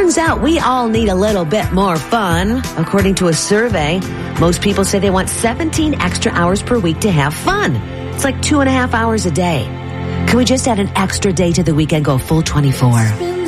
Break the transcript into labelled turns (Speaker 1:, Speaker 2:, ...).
Speaker 1: Turns out we all need a little bit more fun. According to a survey, most people say they want 17 extra hours per week to have fun. It's like 2.5 hours a day. Can we just add an extra day to the week and go full 24?